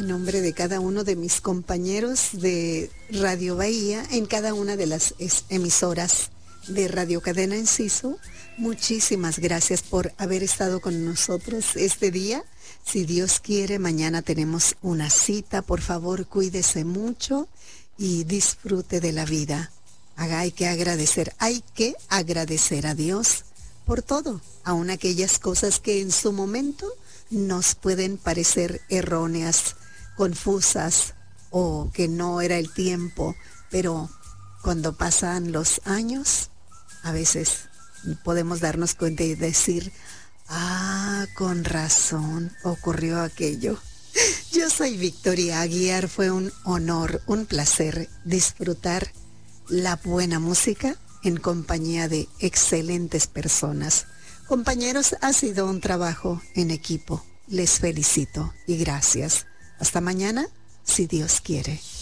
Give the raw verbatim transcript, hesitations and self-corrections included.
en nombre de cada uno de mis compañeros de Radio Bahía, en cada una de las emisoras de Radio Cadena Enciso, muchísimas gracias por haber estado con nosotros este día. Si Dios quiere, mañana tenemos una cita. Por favor, cuídese mucho y disfrute de la vida. Hay que agradecer, hay que agradecer a Dios por todo, aun aquellas cosas que en su momento nos pueden parecer erróneas, confusas o que no era el tiempo, pero cuando pasan los años, a veces podemos darnos cuenta y decir, ah, con razón ocurrió aquello. Yo soy Victoria Aguiar, fue un honor, un placer disfrutar la buena música en compañía de excelentes personas. Compañeros, ha sido un trabajo en equipo. Les felicito y gracias. Hasta mañana, si Dios quiere.